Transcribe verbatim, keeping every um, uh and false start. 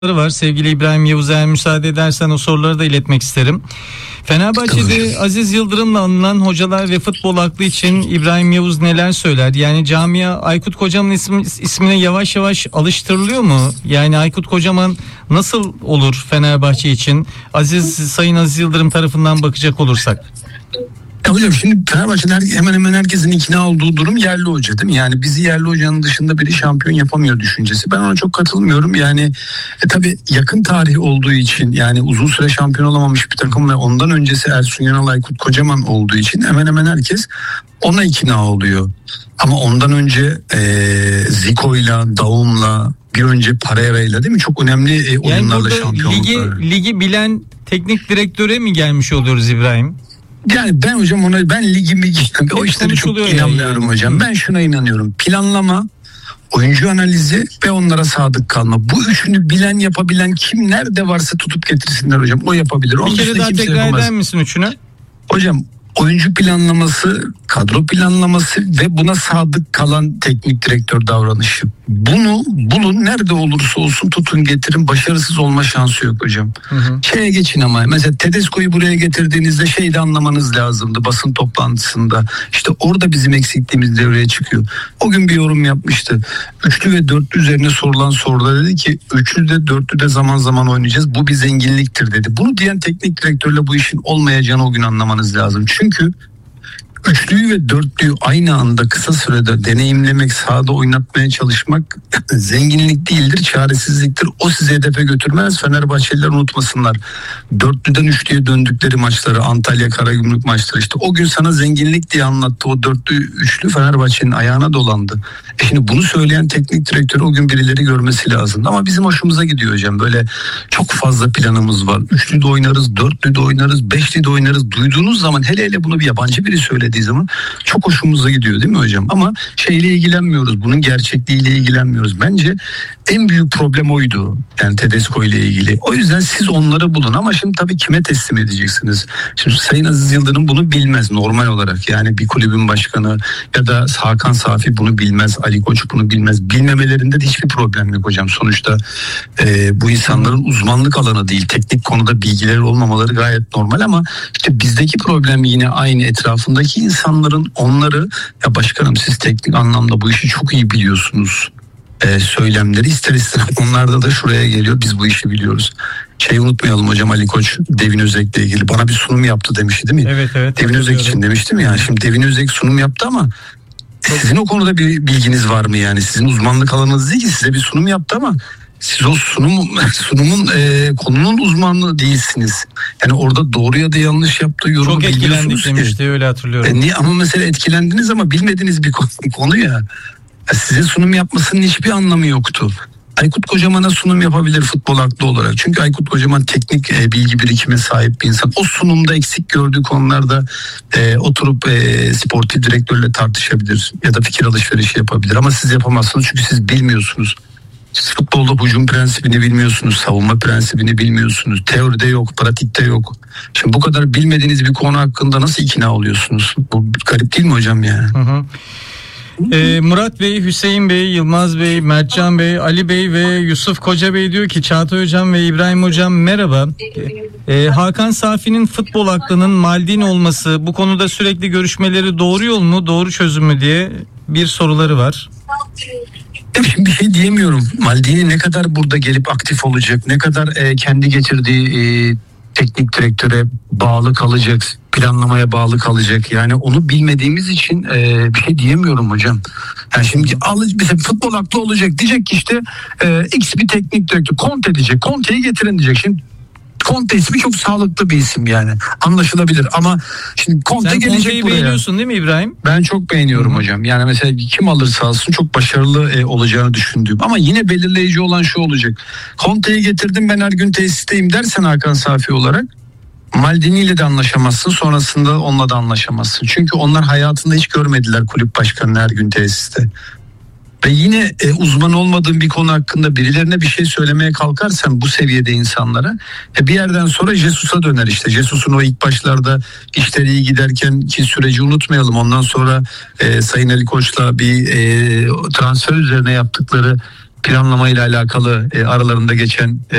var. Sevgili İbrahim Yavuz, eğer müsaade edersen o soruları da iletmek isterim. Fenerbahçe'de Aziz Yıldırım'la anılan hocalar ve futbol aklı için İbrahim Yavuz neler söyler? Yani camia Aykut Kocaman ismi, ismine yavaş yavaş alıştırılıyor mu? Yani Aykut Kocaman nasıl olur Fenerbahçe için? Aziz Sayın Aziz Yıldırım tarafından bakacak olursak. Ya hocam, şimdi Fenerbahçe'de hemen hemen herkesin ikna olduğu durum yerli hoca, değil mi? Yani bizi yerli hocanın dışında biri şampiyon yapamıyor düşüncesi. Ben ona çok katılmıyorum. Yani e, tabii yakın tarih olduğu için, yani uzun süre şampiyon olamamış bir takım ve ondan öncesi Ersun Yanal, Aykut Kocaman olduğu için hemen hemen herkes ona ikna oluyor. Ama ondan önce e, Zico'yla, Daum'la, bir önce Pereira'yla, değil mi? Çok önemli e, oyunlarla yani şampiyonluklar. Ligi, ligi bilen teknik direktöre mi gelmiş oluyoruz İbrahim? Yani ben hocam ona ben ligimi o işlere çok inanmıyorum yani. Hocam. Ben şuna inanıyorum. Planlama, oyuncu analizi ve onlara sadık kalma. Bu üçünü bilen, yapabilen kim nerede varsa tutup getirsinler hocam. O yapabilir. Bir kere daha tekrar eder misin üçünü? Hocam, oyuncu planlaması, kadro planlaması ve buna sadık kalan teknik direktör davranışı. Bunu bulun, nerede olursa olsun tutun getirin, başarısız olma şansı yok hocam. Hı hı. Şeye geçin ama mesela Tedesco'yu buraya getirdiğinizde şeyde anlamanız lazımdı, basın toplantısında. İşte orada bizim eksikliğimiz devreye çıkıyor. O gün bir yorum yapmıştı. Üçlü ve dörtlü üzerine sorulan soruda dedi ki üçlü de dörtlü de zaman zaman oynayacağız. Bu bir zenginliktir dedi. Bunu diyen teknik direktörle bu işin olmayacağını o gün anlamanız lazım. Çünkü üçlüyü ve dörtlüyü aynı anda kısa sürede deneyimlemek, sahada oynatmaya çalışmak zenginlik değildir, çaresizliktir. O sizi hedefe götürmez. Fenerbahçeliler unutmasınlar. Dörtlüden üçlüye döndükleri maçları, Antalya Karagümrük maçları, işte o gün sana zenginlik diye anlattı. O dörtlü üçlü Fenerbahçe'nin ayağına dolandı. E şimdi bunu söyleyen teknik direktörü o gün birileri görmesi lazım. Ama bizim hoşumuza gidiyor hocam. Böyle çok fazla planımız var. Üçlü de oynarız, dörtlü de oynarız, beşli de oynarız. Duyduğunuz zaman, hele hele bunu bir yabancı biri söyledi zaman çok hoşumuza gidiyor, değil mi hocam? Ama şeyle ilgilenmiyoruz. Bunun gerçekliğiyle ilgilenmiyoruz. Bence en büyük problem oydu. Yani Tedesco ile ilgili. O yüzden siz onları bulun. Ama şimdi tabii kime teslim edeceksiniz? Şimdi Sayın Aziz Yıldırım bunu bilmez normal olarak. Yani bir kulübün başkanı ya da Hakan Safi bunu bilmez. Ali Koç bunu bilmez. Bilmemelerinde de hiçbir problem yok hocam. Sonuçta e, bu insanların uzmanlık alanı değil. Teknik konuda bilgileri olmamaları gayet normal ama işte bizdeki problem yine aynı, etrafındaki insanların onları, ya başkanım siz teknik anlamda bu işi çok iyi biliyorsunuz e, söylemleri ister istemez onlarda da şuraya geliyor, biz bu işi biliyoruz. Şey unutmayalım hocam, Ali Koç Devin Özek'le ilgili bana bir sunum yaptı demişti, değil mi? Evet evet. Devin Özek için demiştim ya. Şimdi Devin Özek sunum yaptı ama sizin o konuda bir bilginiz var mı yani? Sizin uzmanlık alanınız değil ki, size bir sunum yaptı ama siz o sunum, sunumun e, konunun uzmanlığı değilsiniz. Yani orada doğru ya da yanlış yaptığı yorumu çok bilmiyorsunuz. Çok etkilendik demişti, öyle hatırlıyorum. E, niye? Ama mesela etkilendiniz ama bilmediğiniz bir konu, konu ya. ya. Size sunum yapmasının hiçbir anlamı yoktu. Aykut Kocaman'a sunum yapabilir futbol aklı olarak. Çünkü Aykut Kocaman teknik e, bilgi birikimine sahip bir insan. O sunumda eksik gördüğü konularda e, oturup e, sportif direktörle tartışabilir ya da fikir alışverişi yapabilir. Ama siz yapamazsınız çünkü siz bilmiyorsunuz. Siz futbolda hücum prensibini bilmiyorsunuz, savunma prensibini bilmiyorsunuz. Teoride yok, pratikte yok. Şimdi bu kadar bilmediğiniz bir konu hakkında nasıl ikna oluyorsunuz? Bu garip değil mi hocam yani? Hı hı. Ee, Murat Bey, Hüseyin Bey, Yılmaz Bey, Mertcan Bey, Ali Bey ve Yusuf Koca Bey diyor ki Çağatay Hocam ve İbrahim Hocam merhaba. Ee, Hakan Safi'nin futbol aklının Maldini olması, bu konuda sürekli görüşmeleri doğru yol mu, doğru çözüm mü diye bir soruları var. Şimdi bir şey diyemiyorum. Maldini ne kadar burada gelip aktif olacak, ne kadar e, kendi getirdiği e, teknik direktöre bağlı kalacak, planlamaya bağlı kalacak. Yani onu bilmediğimiz için e, bir şey diyemiyorum hocam. Yani şimdi mesela futbol aklı olacak, diyecek ki işte e, X bir teknik direktör Conte diyecek, Conte'yi getirin diyecek. Şimdi Conte ismi çok sağlıklı bir isim yani. Anlaşılabilir ama şimdi Conte sen gelecek Conte'yi buraya. Beğeniyorsun değil mi İbrahim? Ben çok beğeniyorum Hı-hı. hocam. Yani mesela kim alırsa alsın çok başarılı e, olacağını düşündüğüm. Ama yine belirleyici olan şu olacak. Conte'yi getirdim, ben her gün tesisteyim dersen Hakan Safi olarak Maldini ile de anlaşamazsın, sonrasında onunla da anlaşamazsın. Çünkü onlar hayatında hiç görmediler kulüp başkanını her gün tesiste. Ve yine e, uzman olmadığın bir konu hakkında birilerine bir şey söylemeye kalkarsan bu seviyede insanlara e, bir yerden sonra Jesus'a döner işte. Jesus'un o ilk başlarda işleri iyi giderken ki süreci unutmayalım. Ondan sonra e, Sayın Ali Koç'la bir e, transfer üzerine yaptıkları planlama ile alakalı e, aralarında geçen